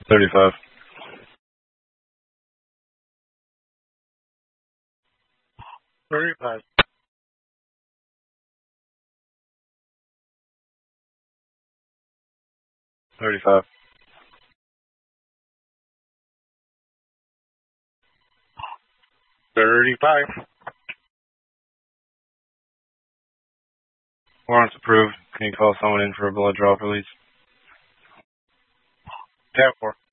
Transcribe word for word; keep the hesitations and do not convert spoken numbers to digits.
thirty-five. thirty-five. thirty-five. thirty-five. Warrants approved. Can you call someone in for a blood draw, please? ten four.